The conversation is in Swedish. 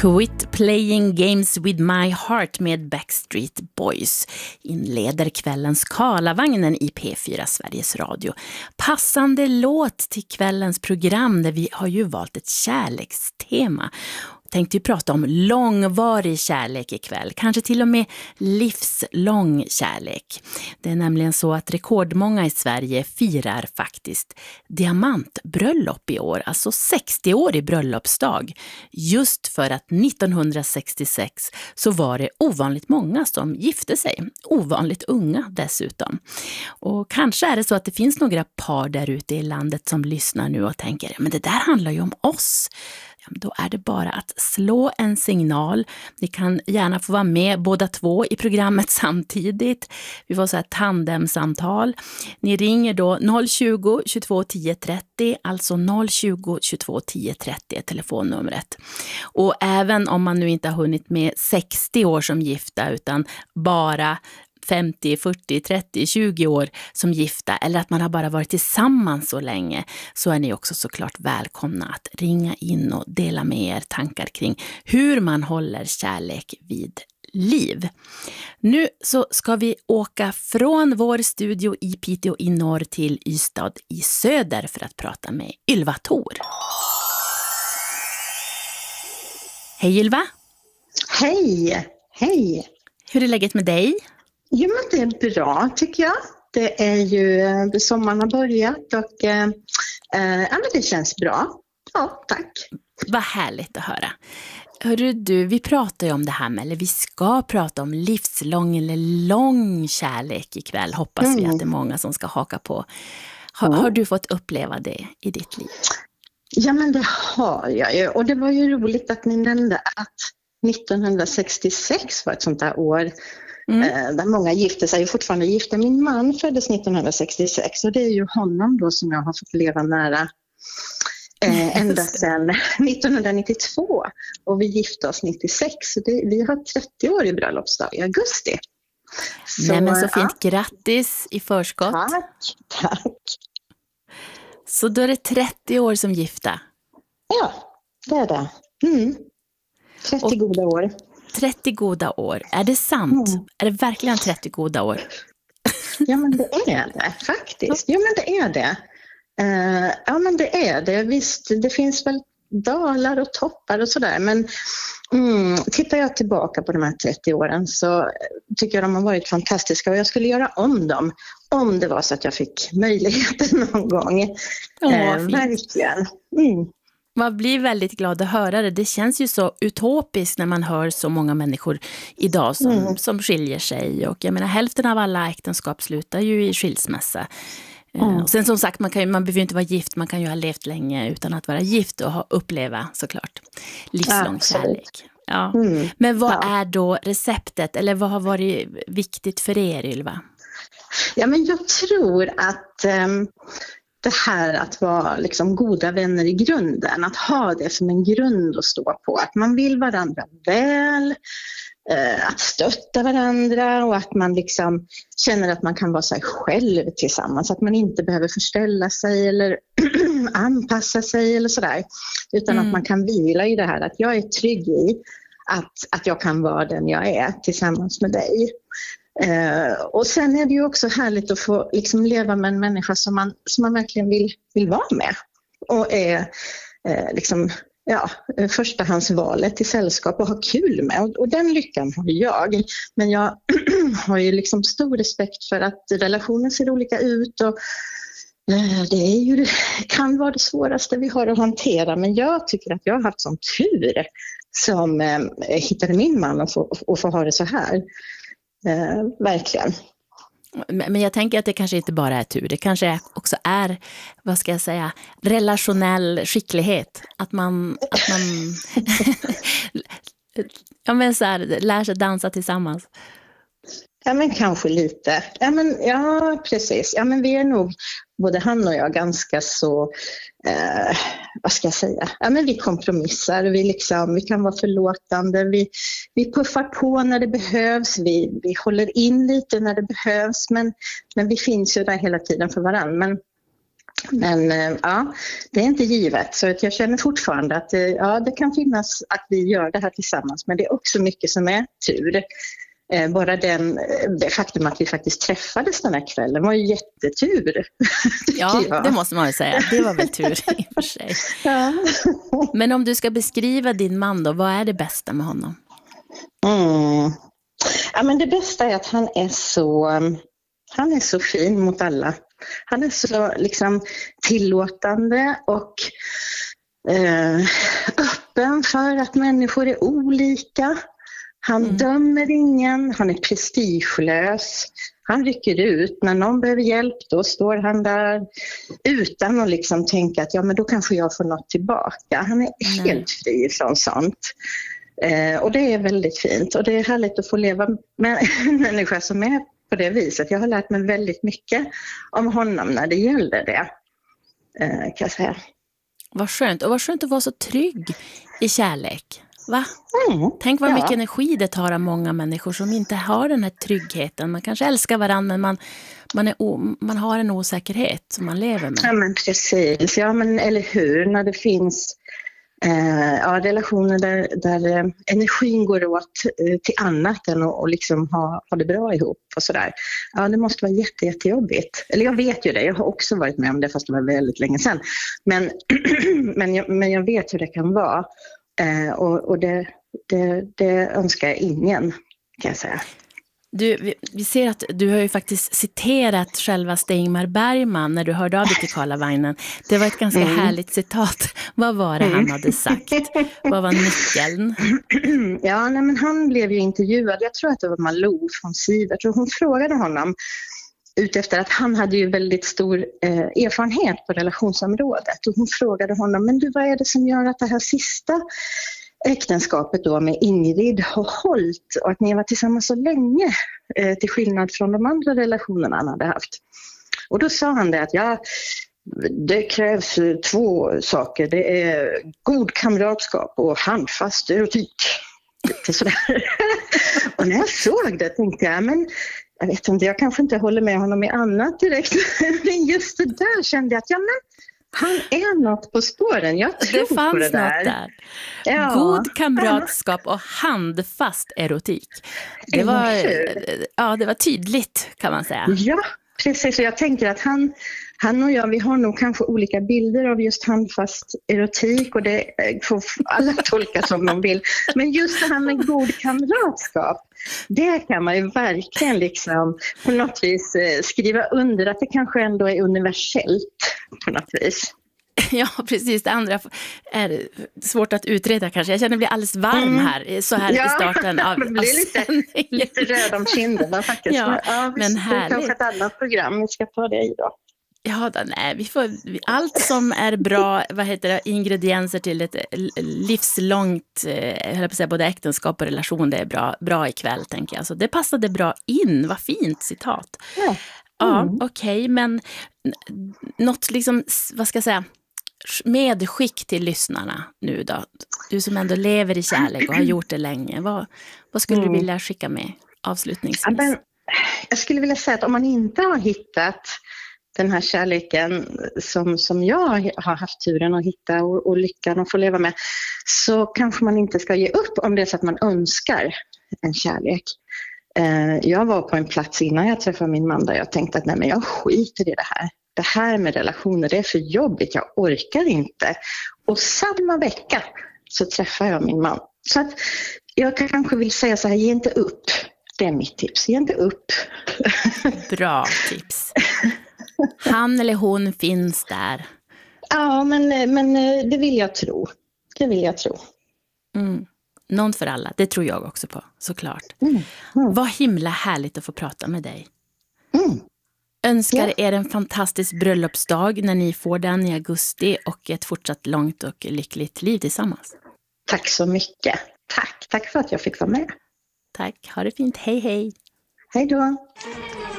Quit playing games with my heart med Backstreet Boys inleder kvällens Karlavagnen i P4 Sveriges Radio. Passande låt till kvällens program där vi har ju valt ett kärlekstema. Tänkte ju prata om långvarig kärlek ikväll, kanske till och med livslång kärlek. Det är nämligen så att rekordmånga i Sverige firar faktiskt diamantbröllop i år, alltså 60 år i bröllopsdag. Just för att 1966 så var det ovanligt många som gifte sig, ovanligt unga dessutom. Och kanske är det så att det finns några par där ute i landet som lyssnar nu och tänker, men det där handlar ju om oss. Då är det bara att slå en signal. Ni kan gärna få vara med båda två i programmet samtidigt. Vi får så här tandemsamtal. Ni ringer då 020 22 10 30, alltså 020 22 10 30 är telefonnumret. Och även om man nu inte har hunnit med 60 år som gifta utan bara 50, 40, 30, 20 år som gifta eller att man har bara varit tillsammans så länge, så är ni också såklart välkomna att ringa in och dela med er tankar kring hur man håller kärlek vid liv. Nu så ska vi åka från vår studio i Piteå i norr till Ystad i söder för att prata med Ylva Thor. Hej Ylva! Hej! Hej! Hur är läget med dig? Jo, men det är bra tycker jag. Det är ju sommaren har börjat och ja, men det känns bra. Ja, tack. Vad härligt att höra. Hörru du, vi pratar ju om det här med, eller vi ska prata om livslång eller lång kärlek ikväll. Hoppas vi att det är många som ska haka på. Har du fått uppleva det i ditt liv? Ja, men det har jag ju. Och det var ju roligt att ni nämnde att 1966 var ett sånt där år där många gifte sig och fortfarande gifta. Min man föddes 1966 och det är ju honom då som jag har fått leva nära ända sedan 1992 och vi gifte oss 96 så vi har 30 år i bröllopsdag i augusti. Nej men så fint, grattis i förskott. Tack. Så då är det 30 år som gifta? Ja, det är det. 30 goda år. 30 goda år. Är det sant? Är det verkligen 30 goda år? Ja, men det är det faktiskt. Ja, men det är det. Ja, men det är det. Visst, det finns väl dalar och toppar och sådär. Men tittar jag tillbaka på de här 30 åren så tycker jag de har varit fantastiska. Och jag skulle göra om dem om det var så att jag fick möjligheten någon gång. Verkligen. Man blir väldigt glad att höra det. Det känns ju så utopiskt när man hör så många människor idag som skiljer sig. Och jag menar, hälften av alla äktenskap slutar ju i skilsmässa. Och sen som sagt, man behöver inte vara gift. Man kan ju ha levt länge utan att vara gift och uppleva såklart livslång kärlek. Ja. Men vad är då receptet? Eller vad har varit viktigt för er, Ylva? Ja, men jag tror att det här att vara liksom goda vänner i grunden, att ha det som en grund att stå på, att man vill varandra väl, att stötta varandra och att man liksom känner att man kan vara sig själv tillsammans, att man inte behöver förställa sig eller anpassa sig eller sådär, utan att man kan vila i det här, att jag är trygg i att jag kan vara den jag är tillsammans med dig. Och sen är det ju också härligt att få liksom leva med en människa som man verkligen vill vara med och är liksom förstahandsvalet i sällskap och ha kul med, och den lyckan har jag. Men jag har ju liksom stor respekt för att relationen ser olika ut och det kan vara det svåraste vi har att hantera, men jag tycker att jag har haft sån tur som hittade min man och få ha det så här. Verkligen. Men jag tänker att det kanske inte bara är tur. Det kanske också är, vad ska jag säga, relationell skicklighet. Att man ja, men så här, lär sig dansa tillsammans. Ja, men kanske lite. Ja, precis. Ja, men vi är nog, både han och jag, ganska så, vad ska jag säga? Ja, men vi kompromissar. Vi kan vara förlåtande. Vi puffar på när det behövs. Vi håller in lite när det behövs. Men vi finns ju där hela tiden för varandra. Men Men ja, det är inte givet. Så att jag känner fortfarande att ja, det kan finnas att vi gör det här tillsammans. Men det är också mycket som är tur. Bara det faktum att vi faktiskt träffades den här kvällen var ju jättetur. Ja, det måste man ju säga. Det var väl tur i och för sig. Ja. Men om du ska beskriva din man då, vad är det bästa med honom? Ja, men det bästa är att han är så fin mot alla. Han är så liksom tillåtande och öppen för att människor är olika. Han dömer ingen, han är prestigelös. Han rycker ut. När någon behöver hjälp, då står han där utan att liksom tänka att ja, men då kanske jag får något tillbaka. Han är helt fri från sånt. Och det är väldigt fint. Och det är härligt att få leva med en människa som är på det viset. Jag har lärt mig väldigt mycket om honom när det gäller det, kan jag säga. Vad skönt. Och vad skönt att vara så trygg i kärlek. Va? Tänk vad mycket energi det tar av många människor som inte har den här tryggheten. Man kanske älskar varandra, men man har en osäkerhet som man lever med. Ja, men precis. Ja, men eller hur? När det finns relationer där energin går åt till annat än att liksom ha det bra ihop och sådär. Ja, det måste vara jättejobbigt. Eller jag vet ju det, jag har också varit med om det fast det var väldigt länge sedan. Men jag vet hur det kan vara. Och det önskar jag ingen, kan jag säga. Vi ser att du har ju faktiskt citerat själva Ingmar Bergman när du hörde av dig till Karlavagnen. Det var ett ganska härligt citat. Vad var det han hade sagt? Vad var nyckeln? Ja, nej, men han blev ju intervjuad. Jag tror att det var Malou från Sivert. Och hon frågade honom utefter att han hade ju väldigt stor erfarenhet på relationsområdet. Och hon frågade honom, men du, vad är det som gör att det här sista äktenskapet då med Ingrid har hållit och att ni var tillsammans så länge till skillnad från de andra relationerna han hade haft? Och då sa han det att det krävs 2 saker. Det är god kamratskap och handfast erotik. Och när jag såg det tänkte jag, men jag vet inte, jag kanske inte håller med honom i annat direkt. Men just det där kände jag att han är något på spåren. Jag tror det fanns på det där. Något där. Ja. God kamratskap och handfast erotik. Det var tydligt, kan man säga. Ja, precis. Och jag tänker att han och jag, vi har nog kanske olika bilder av just handfast erotik och det får alla tolka som de vill. Men just det här med god kamratskap, det kan man ju verkligen liksom på något vis skriva under att det kanske ändå är universellt på något vis. Ja, precis. Det andra är svårt att utreda kanske. Jag känner att det blir alldeles varm här, så här i starten av sändningen. Lite röd om kinderna faktiskt. Ja, men härligt. Det är kanske ett annat program vi ska ta det i då. Ja, nej, allt som är bra, ingredienser till ett livslångt, både äktenskap och relation, det är bra ikväll, tänker jag. Så det passade bra in, vad fint citat. Ja, okej, men något liksom, vad ska jag säga, medskick till lyssnarna nu då. Du som ändå lever i kärlek och har gjort det länge, vad skulle du vilja skicka med avslutningsvis? Ja, men jag skulle vilja säga att om man inte har hittat den här kärleken som jag har haft turen att hitta och lyckan att få leva med, så kanske man inte ska ge upp om det är så att man önskar en kärlek. Jag var på en plats innan jag träffade min man där jag tänkte att nej, men jag skiter i det här. Det här med relationer, det är för jobbigt, jag orkar inte. Och samma vecka så träffade jag min man. Så att jag kanske vill säga så här, ge inte upp. Det är mitt tips, ge inte upp. Bra tips. Han eller hon finns där. Ja, men det vill jag tro. Det vill jag tro. Någon för alla, det tror jag också på, såklart. Vad himla härligt att få prata med dig. Önskar er en fantastisk bröllopsdag när ni får den i augusti och ett fortsatt långt och lyckligt liv tillsammans. Tack så mycket. Tack för att jag fick vara med. Tack, ha det fint. Hej, hej. Hej då.